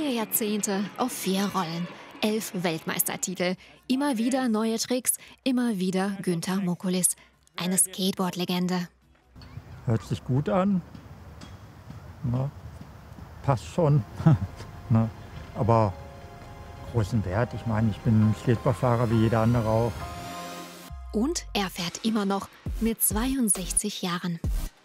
4 Jahrzehnte auf 4 Rollen. 11 Weltmeistertitel. Immer wieder neue Tricks, immer wieder Günter Mokulis. Eine Skateboard-Legende. Hört sich gut an. Ne? Passt schon. Ne? Aber großen Wert, ich meine, ich bin Skateboardfahrer wie jeder andere auch. Und er fährt immer noch mit 62 Jahren.